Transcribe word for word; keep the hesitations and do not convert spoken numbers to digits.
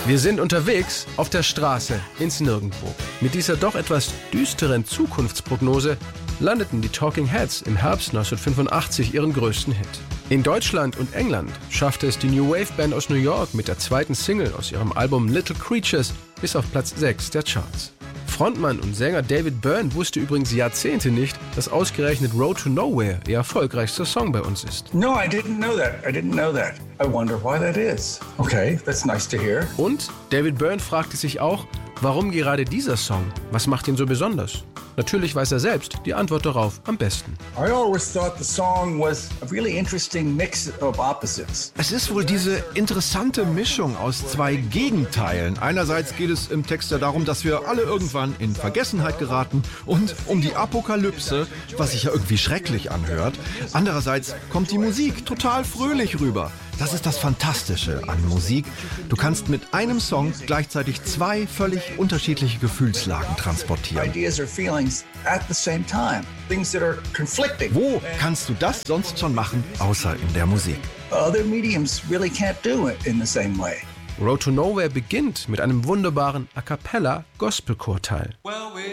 Wir sind unterwegs auf der Straße ins Nirgendwo. Mit dieser doch etwas düsteren Zukunftsprognose landeten die Talking Heads im Herbst neunzehnhundertfünfundachtzig ihren größten Hit. In Deutschland und England schaffte es die New Wave Band aus New York mit der zweiten Single aus ihrem Album Little Creatures bis auf Platz sechs der Charts. Frontmann und Sänger David Byrne wusste übrigens Jahrzehnte nicht, dass ausgerechnet Road to Nowhere ihr erfolgreichster Song bei uns ist. No, I didn't know that. I didn't know that. I wonder why that is. Okay, that's nice to hear. Und David Byrne fragte sich auch, warum gerade dieser Song? Was macht ihn so besonders? Natürlich weiß er selbst die Antwort darauf am besten. I always thought the song was a really interesting mix of opposites. Es ist wohl diese interessante Mischung aus zwei Gegenteilen. Einerseits geht es im Text ja darum, dass wir alle irgendwann in Vergessenheit geraten und um die Apokalypse, was sich ja irgendwie schrecklich anhört. Andererseits kommt die Musik total fröhlich rüber. Das ist das Fantastische an Musik. Du kannst mit einem Song gleichzeitig zwei völlig unterschiedliche Gefühlslagen transportieren. Ideas or feelings at the same time. Things that are conflicting. Wo kannst du das sonst schon machen, außer in der Musik? Other mediums really can't do it in the same way. Road to Nowhere beginnt mit einem wunderbaren A-cappella-Gospel-Chorteil.